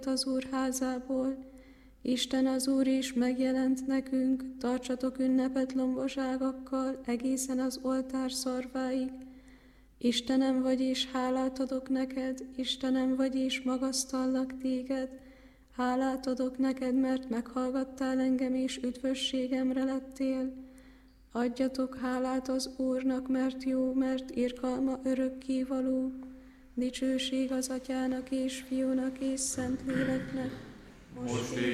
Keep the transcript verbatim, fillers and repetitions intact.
az Úr házából. Isten az Úr is megjelent nekünk, tartsatok ünnepet lomboságakkal egészen az oltár szarváig. Istenem, vagyis hálát adok neked, Istenem, vagyis magasztallak téged. Hálát adok neked, mert meghallgattál engem, és üdvösségemre lettél. Adjatok hálát az Úrnak, mert jó, mert irgalma örökkévaló. Dicsőség az Atyának és Fiúnak és Szentléleknek, most